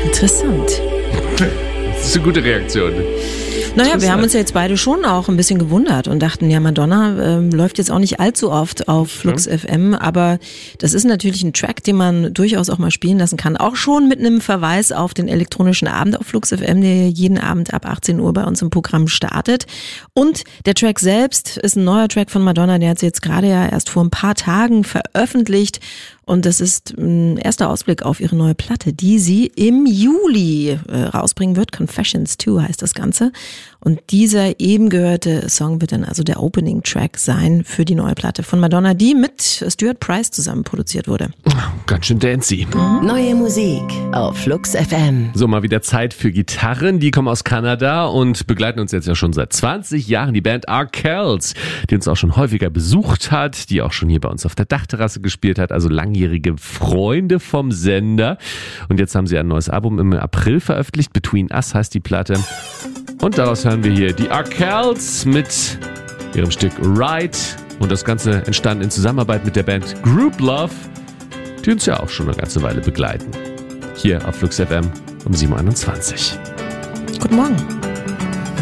Interessant. Das ist eine gute Reaktion. Naja, wir haben uns ja jetzt beide schon auch ein bisschen gewundert und dachten, ja, Madonna läuft jetzt auch nicht allzu oft auf Flux FM, aber das ist natürlich ein Track, den man durchaus auch mal spielen lassen kann. Auch schon mit einem Verweis auf den elektronischen Abend auf Flux FM, der jeden Abend ab 18 Uhr bei uns im Programm startet. Und der Track selbst ist ein neuer Track von Madonna, der hat sie jetzt gerade ja erst vor ein paar Tagen veröffentlicht. Und das ist ein erster Ausblick auf ihre neue Platte, die sie im Juli rausbringen wird. Confessions 2 heißt das Ganze. Und dieser eben gehörte Song wird dann also der Opening-Track sein für die neue Platte von Madonna, die mit Stuart Price zusammen produziert wurde. Ganz schön dancy. Neue Musik auf Flux FM. So, mal wieder Zeit für Gitarren. Die kommen aus Kanada und begleiten uns jetzt ja schon seit 20 Jahren. Die Band Arkells, die uns auch schon häufiger besucht hat, die auch schon hier bei uns auf der Dachterrasse gespielt hat, also langjährige Freunde vom Sender. Und jetzt haben sie ein neues Album im April veröffentlicht. Between Us heißt die Platte. Und daraus hören wir hier die Arkells mit ihrem Stück Ride. Und das Ganze entstanden in Zusammenarbeit mit der Band Group Love, die uns ja auch schon eine ganze Weile begleiten. Hier auf Flux FM um 7.21 Uhr. Guten Morgen.